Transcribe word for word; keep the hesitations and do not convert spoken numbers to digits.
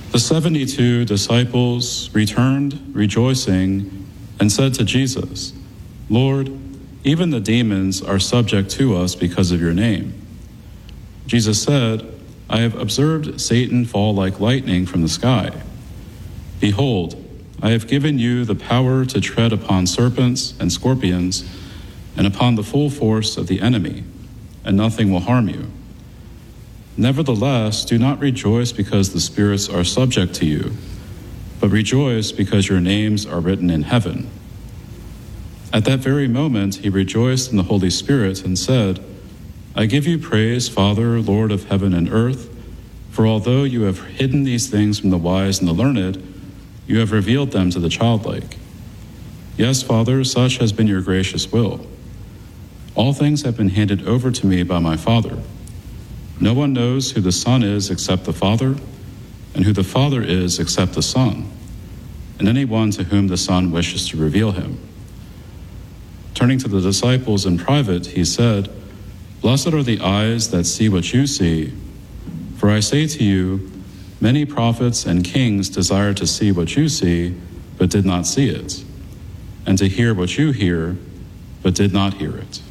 The seventy-two disciples returned rejoicing and said to Jesus, "Lord, even the demons are subject to us because of your name." Jesus said, "I have observed Satan fall like lightning from the sky. Behold, I have given you the power to tread upon serpents and scorpions and upon the full force of the enemy, and nothing will harm you. Nevertheless, do not rejoice because the spirits are subject to you, but rejoice because your names are written in heaven." At that very moment, he rejoiced in the Holy Spirit and said, "I give you praise, Father, Lord of heaven and earth, for although you have hidden these things from the wise and the learned, you have revealed them to the childlike. Yes, Father, such has been your gracious will. All things have been handed over to me by my Father. No one knows who the Son is except the Father, and who the Father is except the Son, and anyone to whom the Son wishes to reveal him." Turning to the disciples in private, he said, "Blessed are the eyes that see what you see. For I say to you, many prophets and kings desired to see what you see, but did not see it, and to hear what you hear, but did not hear it."